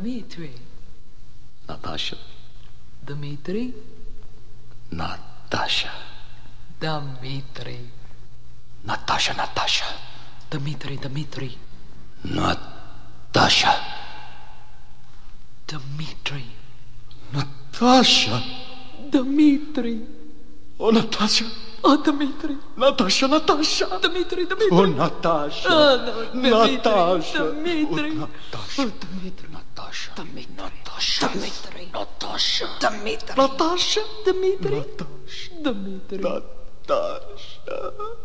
Dmitri. Natasha. Dmitri. Natasha. Dmitri. Natasha, Natasha. Dmitri, Dmitri. Natasha. Dmitri. Natasha. Dmitri. Oh, Natasha. Oh, Dmitri. Natasha, Natasha. Dmitri, Dmitri. Oh, Natasha. Oh, no, Natasha. Dmitri. Oh, Natasha. Oh, Dmitri. Natasha. Dmitri. Natasha. Dmitri. Natasha. Dmitri. Natasha. Dmitri. Natasha. Dmitri. Natasha.